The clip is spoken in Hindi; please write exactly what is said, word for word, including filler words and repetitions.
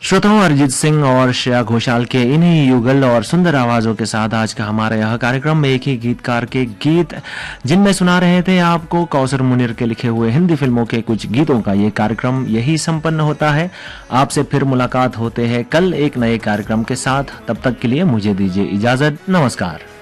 श्रोताओं, अरिजीत सिंह और श्रेया घोषाल के इन्हीं युगल और सुंदर आवाजों के साथ आज का हमारा यह कार्यक्रम में एक ही गीतकार के गीत जिनमें सुना रहे थे आपको कौसर मुनीर के लिखे हुए हिंदी फिल्मों के कुछ गीतों का ये कार्यक्रम यही संपन्न होता है। आपसे फिर मुलाकात होते हैं कल एक नए कार्यक्रम के साथ। तब तक के लिए मुझे दीजिए इजाजत। नमस्कार।